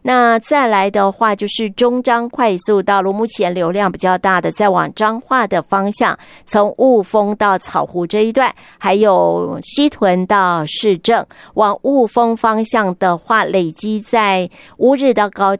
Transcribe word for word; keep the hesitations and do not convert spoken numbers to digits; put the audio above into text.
那再来的话就是中彰快速道路，目前流量比较大的在往彰化的方向，从雾峰到草湖这一段，还有西屯到市政，往雾峰方向的话累积在乌日到高